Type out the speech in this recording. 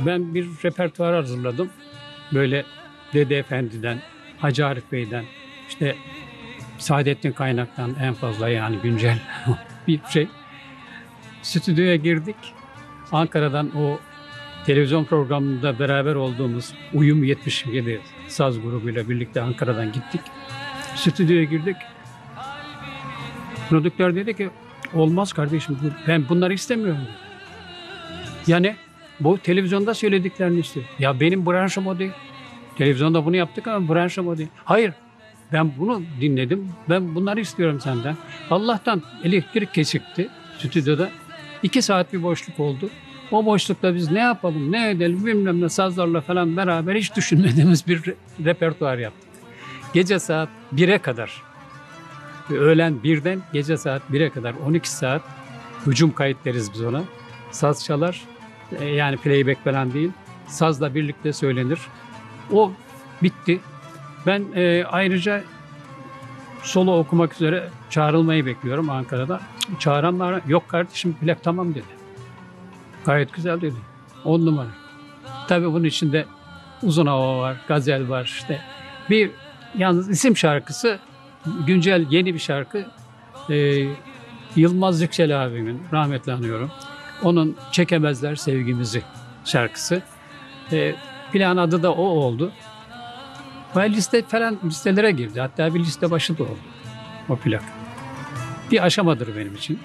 Ben bir repertuar hazırladım. Böyle Dede Efendi'den, Hacı Arif Bey'den, işte Saadettin Kaynak'tan en fazla yani güncel bir şey. Stüdyoya girdik. Ankara'dan o televizyon programında beraber olduğumuz Uyum 77 saz grubuyla birlikte Ankara'dan gittik. Stüdyoya girdik. Prodüktör dedi ki olmaz kardeşim ben bunları istemiyorum. Yani bu televizyonda söylediklerini istiyor. Ya benim branşım o değil. Televizyonda bunu yaptık ama branşım o değil. Hayır ben bunu dinledim. Ben bunları istiyorum senden. Allah'tan elektrik kesikti stüdyoda. 2 saat bir boşluk oldu. O boşlukta biz ne yapalım, ne edelim bilmem ne sazlarla falan beraber hiç düşünmediğimiz bir repertuar yaptık. Gece saat 1'e kadar, öğlen 1'den gece saat 1'e kadar 12 saat hücum kayıt deriz biz ona. Saz çalar, yani playback falan değil. Sazla birlikte söylenir. O bitti. Ben ayrıca solo okumak üzere çağrılmayı bekliyorum Ankara'da. Çağıranlar yok kardeşim plak tamam dedi. Gayet güzel dedi. 10 numara. Tabii bunun içinde uzun hava var, gazel var işte. Bir yalnız isim şarkısı güncel yeni bir şarkı. Yılmaz Yüksel abimin rahmetli anıyorum. Onun Çekemezler Sevgimizi şarkısı. Plan adı da o oldu. Ve liste falan listelere girdi. Hatta bir liste başı da oldu o plak. Bir aşamadır benim için.